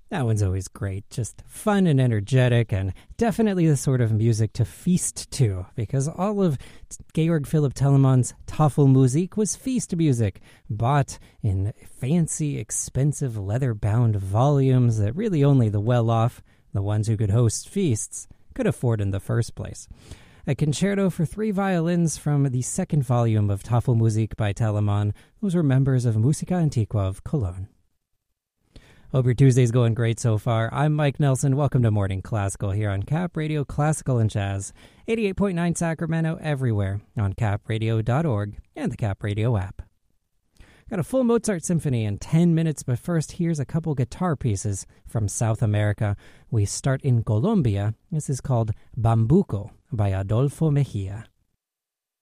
That one's always great, just fun and energetic, and definitely the sort of music to feast to, because all of Georg Philipp Telemann's Tafelmusik was feast music, bought in fancy, expensive, leather-bound volumes that really only the well-off, the ones who could host feasts, could afford in the first place. A concerto for 3 violins from the second volume of Tafelmusik by Telemann. Those were members of Musica Antiqua of Cologne. Hope your Tuesday's going great so far. I'm Mike Nelson. Welcome to Morning Classical here on Cap Radio Classical and Jazz. 88.9 Sacramento, everywhere on capradio.org and the Cap Radio app. Got a full Mozart symphony in 10 minutes, but first here's a couple guitar pieces from South America. We start in Colombia. This is called Bambuco by Adolfo Mejia.